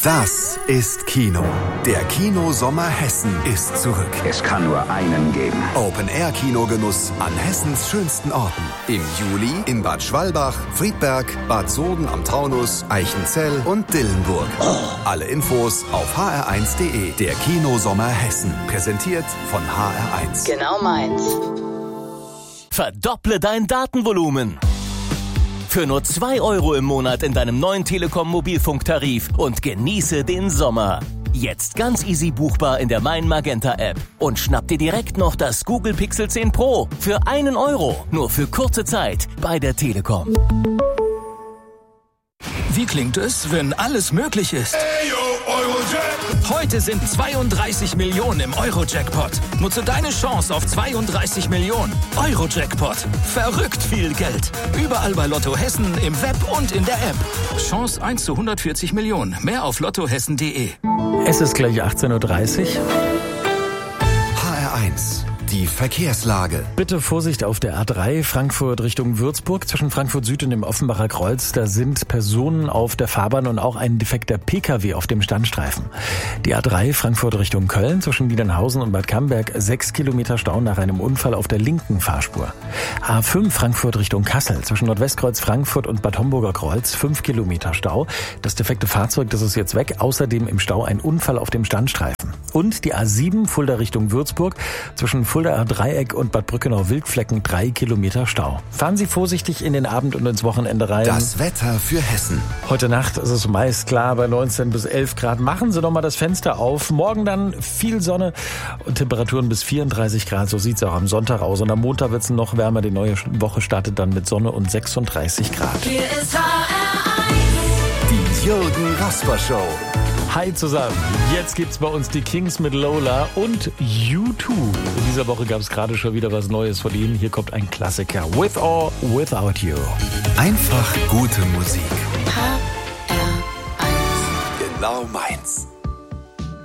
Das ist Kino. Der Kino-Sommer Hessen ist zurück. Es kann nur einen geben. Open-Air-Kinogenuss an Hessens schönsten Orten. Im Juli in Bad Schwalbach, Friedberg, Bad Soden am Taunus, Eichenzell und Dillenburg. Alle Infos auf hr1.de. Der Kino-Sommer Hessen. Präsentiert von HR1. Genau meins. Verdopple dein Datenvolumen. Für nur 2 Euro im Monat in deinem neuen Telekom-Mobilfunktarif und genieße den Sommer. Jetzt ganz easy buchbar in der Mein Magenta App. Und schnapp dir direkt noch das Google Pixel 10 Pro für 1 Euro. Nur für kurze Zeit bei der Telekom. Wie klingt es, wenn alles möglich ist? Heute sind 32 Millionen im Euro-Jackpot. Nutze deine Chance auf 32 Millionen. Euro-Jackpot. Verrückt viel Geld. Überall bei Lotto Hessen, im Web und in der App. Chance 1 zu 140 Millionen. Mehr auf lottohessen.de. Es ist gleich 18.30 Uhr. HR1. Die Verkehrslage. Bitte Vorsicht auf der A3 Frankfurt Richtung Würzburg. Zwischen Frankfurt Süd und dem Offenbacher Kreuz. Da sind Personen auf der Fahrbahn und auch ein defekter Pkw auf dem Standstreifen. Die A3 Frankfurt Richtung Köln. Zwischen Niedernhausen und Bad Camberg 6 Kilometer Stau nach einem Unfall auf der linken Fahrspur. A5 Frankfurt Richtung Kassel. Zwischen Nordwestkreuz Frankfurt und Bad Homburger Kreuz 5 Kilometer Stau. Das defekte Fahrzeug, das ist jetzt weg. Außerdem im Stau ein Unfall auf dem Standstreifen. Und die A7 Fulda Richtung Würzburg. Zwischen Fuldaer Dreieck und Bad Brückenau-Wildflecken 3 Kilometer Stau. Fahren Sie vorsichtig in den Abend und ins Wochenende rein. Das Wetter für Hessen. Heute Nacht ist es meist klar bei 19 bis 11 Grad. Machen Sie doch mal das Fenster auf. Morgen dann viel Sonne und Temperaturen bis 34 Grad. So sieht es auch am Sonntag aus. Und am Montag wird es noch wärmer. Die neue Woche startet dann mit Sonne und 36 Grad. Hier ist HR1. Die Jürgen Rasper Show. Hi zusammen, jetzt gibt's bei uns die Kings mit Lola und U2. In dieser Woche gab's gerade schon wieder was Neues von ihnen. Hier kommt ein Klassiker, With or Without You. Einfach gute Musik. HR1. Genau meins.